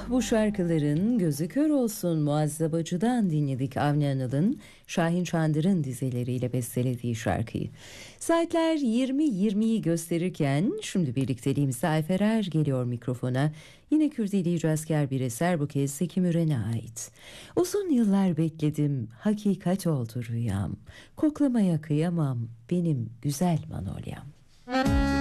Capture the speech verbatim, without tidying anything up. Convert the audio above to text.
Bu şarkıların gözü kör olsun Muazzez Acı'dan dinledik Avni Anıl'ın Şahin Çandır'ın dizeleriyle bestelediği şarkıyı. Saatler yirmi yirmiyi gösterirken şimdi birlikteliğimizde Ayfer Er geliyor mikrofona. Yine Kürdili Cazker bir eser, bu kez Zeki Müren'e ait. Uzun yıllar bekledim, hakikat oldu rüyam. Koklamaya kıyamam benim güzel Manolyam.